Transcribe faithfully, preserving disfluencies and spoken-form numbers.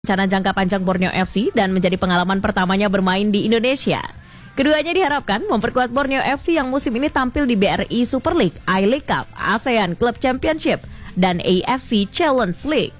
rencana jangka panjang Borneo F C dan menjadi pengalaman pertamanya bermain di Indonesia. Keduanya diharapkan memperkuat Borneo F C yang musim ini tampil di B R I Super League, I-League Cup, ASEAN Club Championship, dan A F C Challenge League.